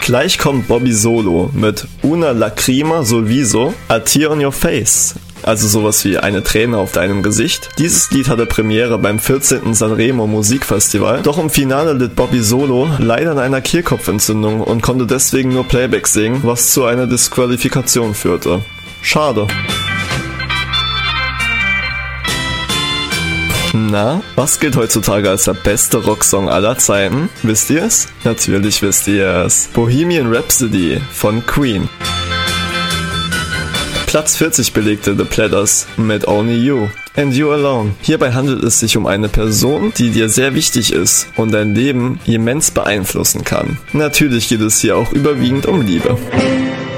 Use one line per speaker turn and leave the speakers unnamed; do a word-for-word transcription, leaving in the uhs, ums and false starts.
Gleich kommt Bobby Solo mit Una Lacrima Solviso, A Tear on Your Face. Also sowas wie eine Träne auf deinem Gesicht. Dieses Lied hatte Premiere beim vierzehnten Sanremo Musikfestival, doch im Finale litt Bobby Solo leider an einer Kehlkopfentzündung und konnte deswegen nur Playback singen, was zu einer Disqualifikation führte. Schade. Na, was gilt heutzutage als der beste Rocksong aller Zeiten? Wisst ihr es? Natürlich wisst ihr es. Bohemian Rhapsody von Queen. Platz vierzig belegte The Platters mit Only You and You Alone. Hierbei handelt es sich um eine Person, die dir sehr wichtig ist und dein Leben immens beeinflussen kann. Natürlich geht es hier auch überwiegend um Liebe.